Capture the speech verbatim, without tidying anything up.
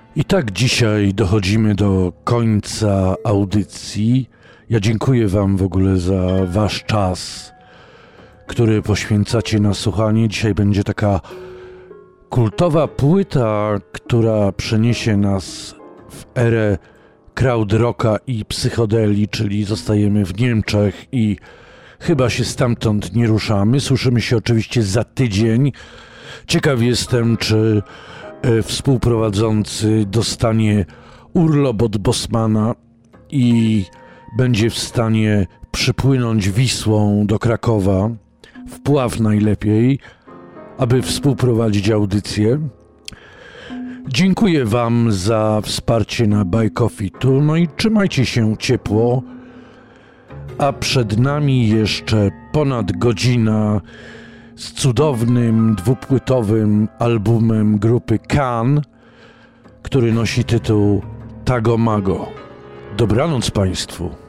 I tak dzisiaj dochodzimy do końca audycji. Ja dziękuję Wam w ogóle za Wasz czas, który poświęcacie na słuchanie. Dzisiaj będzie taka kultowa płyta, która przeniesie nas w erę krautrocka i psychodelii, czyli zostajemy w Niemczech i chyba się stamtąd nie ruszamy. Słyszymy się oczywiście za tydzień. Ciekaw jestem, czy e, współprowadzący dostanie urlop od Bosmana i będzie w stanie przypłynąć Wisłą do Krakowa, wpław najlepiej, aby współprowadzić audycję. Dziękuję Wam za wsparcie na Buy Coffee Tu, no i trzymajcie się ciepło, a przed nami jeszcze ponad godzina z cudownym dwupłytowym albumem grupy Can, który nosi tytuł Tago Mago. Dobranoc Państwu.